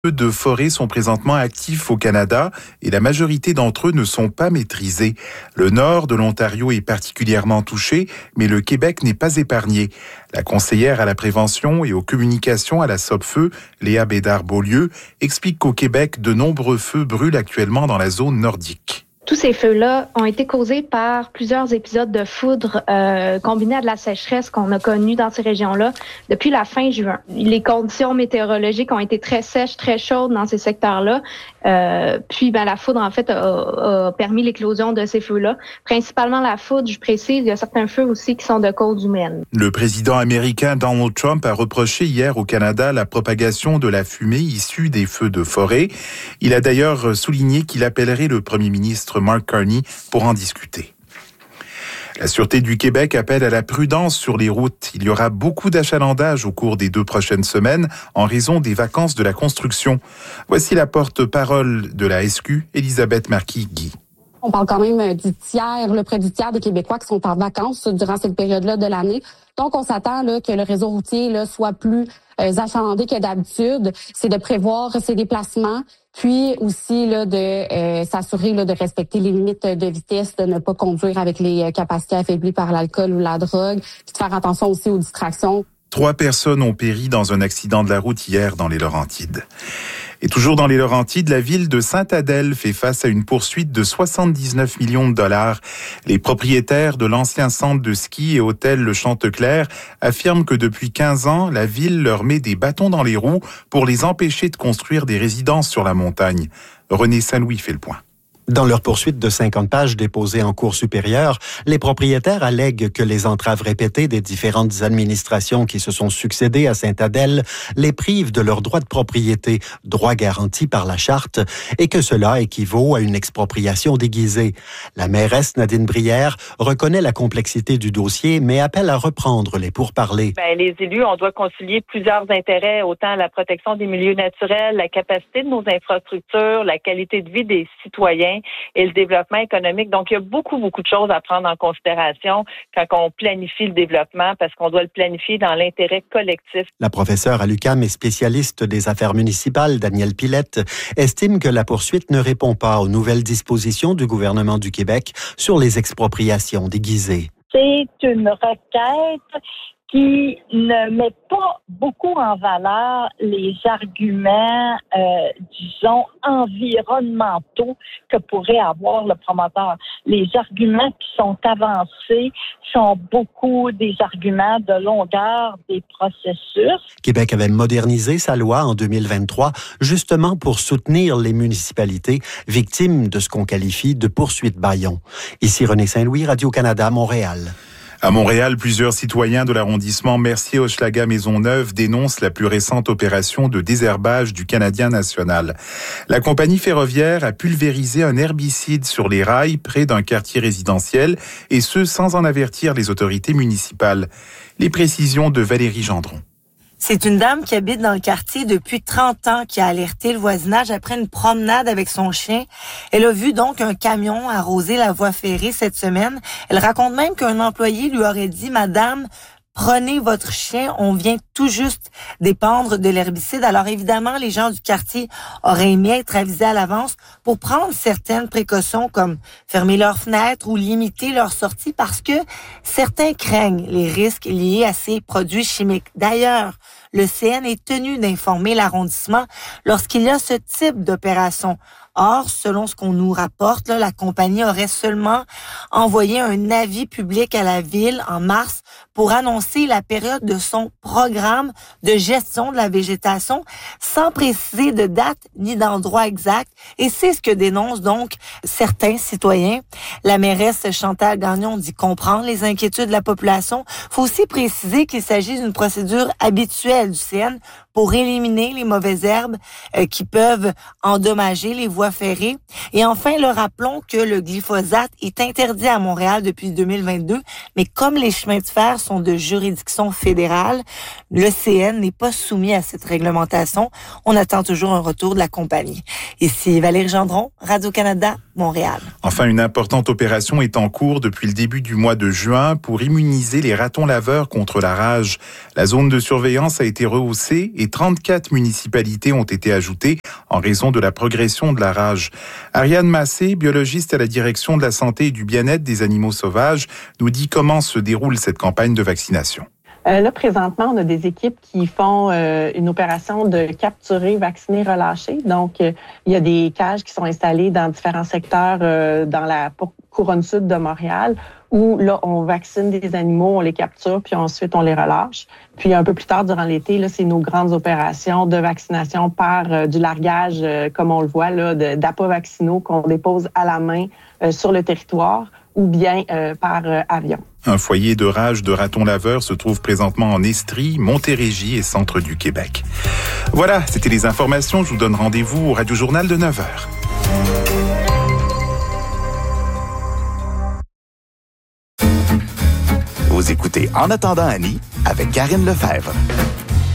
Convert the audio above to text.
Feux de forêt sont présentement actifs au Canada et la majorité d'entre eux ne sont pas maîtrisés. Le nord de l'Ontario est particulièrement touché, mais le Québec n'est pas épargné. La conseillère à la prévention et aux communications à la Sopfeu, Léa Bédard-Beaulieu, explique qu'au Québec, de nombreux feux brûlent actuellement dans la zone nordique. Tous ces feux-là ont été causés par plusieurs épisodes de foudre combinés à de la sécheresse qu'on a connue dans ces régions-là depuis la fin juin. Les conditions météorologiques ont été très sèches, très chaudes dans ces secteurs-là. Puis la foudre, en fait, a permis l'éclosion de ces feux-là. Principalement la foudre, je précise, il y a certains feux aussi qui sont de cause humaine. Le président américain Donald Trump a reproché hier au Canada la propagation de la fumée issue des feux de forêt. Il a d'ailleurs souligné qu'il appellerait le premier ministre Mark Carney pour en discuter. La Sûreté du Québec appelle à la prudence sur les routes. Il y aura beaucoup d'achalandage au cours des 2 prochaines semaines en raison des vacances de la construction. Voici la porte-parole de la SQ, Elisabeth Marquis-Guy. On parle quand même près du tiers des Québécois qui sont en vacances durant cette période-là de l'année. Donc, on s'attend que le réseau routier soit plus achalandé que d'habitude. C'est de prévoir ses déplacements, puis aussi de s'assurer de respecter les limites de vitesse, de ne pas conduire avec les capacités affaiblies par l'alcool ou la drogue, puis de faire attention aussi aux distractions. 3 personnes ont péri dans un accident de la route hier dans les Laurentides. Et toujours dans les Laurentides, la ville de Sainte-Adèle fait face à une poursuite de 79 millions de dollars. Les propriétaires de l'ancien centre de ski et hôtel Le Chanteclair affirment que depuis 15 ans, la ville leur met des bâtons dans les roues pour les empêcher de construire des résidences sur la montagne. René Saint-Louis fait le point. Dans leur poursuite de 50 pages déposée en cour supérieure, les propriétaires allèguent que les entraves répétées des différentes administrations qui se sont succédées à Sainte-Adèle les privent de leur droit de propriété, droit garanti par la charte, et que cela équivaut à une expropriation déguisée. La mairesse Nadine Brière reconnaît la complexité du dossier, mais appelle à reprendre les pourparlers. Les élus, on doit concilier plusieurs intérêts, autant la protection des milieux naturels, la capacité de nos infrastructures, la qualité de vie des citoyens et le développement économique. Donc, il y a beaucoup de choses à prendre en considération quand on planifie le développement parce qu'on doit le planifier dans l'intérêt collectif. La professeure à l'UQAM et spécialiste des affaires municipales, Danielle Pilette, estime que la poursuite ne répond pas aux nouvelles dispositions du gouvernement du Québec sur les expropriations déguisées. C'est une requête qui ne met pas beaucoup en valeur les arguments, environnementaux que pourrait avoir le promoteur. Les arguments qui sont avancés sont beaucoup des arguments de longueur des processus. Québec avait modernisé sa loi en 2023, justement pour soutenir les municipalités victimes de ce qu'on qualifie de poursuite bâillon. Ici René Saint-Louis, Radio-Canada, Montréal. À Montréal, plusieurs citoyens de l'arrondissement Mercier-Hochelaga-Maisonneuve dénoncent la plus récente opération de désherbage du Canadien national. La compagnie ferroviaire a pulvérisé un herbicide sur les rails près d'un quartier résidentiel, et ce sans en avertir les autorités municipales. Les précisions de Valérie Gendron. C'est une dame qui habite dans le quartier depuis 30 ans qui a alerté le voisinage après une promenade avec son chien. Elle a vu donc un camion arroser la voie ferrée cette semaine. Elle raconte même qu'un employé lui aurait dit « Madame, prenez votre chien, on vient tout juste d'épandre de l'herbicide. » Alors évidemment, les gens du quartier auraient aimé être avisés à l'avance pour prendre certaines précautions comme fermer leurs fenêtres ou limiter leurs sorties parce que certains craignent les risques liés à ces produits chimiques. D'ailleurs, le CN est tenu d'informer l'arrondissement lorsqu'il y a ce type d'opération. Or, selon ce qu'on nous rapporte, la compagnie aurait seulement envoyé un avis public à la ville en mars pour annoncer la période de son programme de gestion de la végétation sans préciser de date ni d'endroit exact. Et c'est ce que dénoncent donc certains citoyens. La mairesse Chantal Gagnon dit comprendre les inquiétudes de la population. Il faut aussi préciser qu'il s'agit d'une procédure habituelle du CN pour éliminer les mauvaises herbes qui peuvent endommager les voies ferrées. Et enfin, rappelons que le glyphosate est interdit à Montréal depuis 2022, mais comme les chemins de fer sont de juridiction fédérale, le CN n'est pas soumis à cette réglementation. On attend toujours un retour de la compagnie. Ici Valérie Gendron, Radio-Canada, Montréal. Enfin, une importante opération est en cours depuis le début du mois de juin pour immuniser les ratons laveurs contre la rage. La zone de surveillance a été été rehaussée et 34 municipalités ont été ajoutées en raison de la progression de la rage. Ariane Massé, biologiste à la direction de la santé et du bien-être des animaux sauvages, nous dit comment se déroule cette campagne de vaccination. Là, présentement, on a des équipes qui font une opération de capturer, vacciner, relâcher. Donc, il y a des cages qui sont installées dans différents secteurs dans la couronne sud de Montréal, où là, on vaccine des animaux, on les capture, puis ensuite, on les relâche. Puis, un peu plus tard, durant l'été, là, c'est nos grandes opérations de vaccination par du largage, comme on le voit, là, d'appâts vaccinaux qu'on dépose à la main sur le territoire ou bien par avion. Un foyer de rage de ratons laveurs se trouve présentement en Estrie, Montérégie et centre du Québec. Voilà, c'était les informations. Je vous donne rendez-vous au Radio Journal de 9h. Vous écoutez En attendant Annie avec Karine Lefebvre.